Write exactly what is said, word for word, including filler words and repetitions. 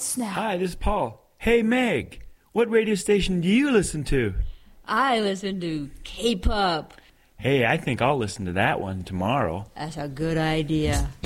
snap. Hi, this is Paul. Hey, Meg, what radio station do you listen to? I listen to K-pop. Hey, I think I'll listen to that one tomorrow. That's a good idea.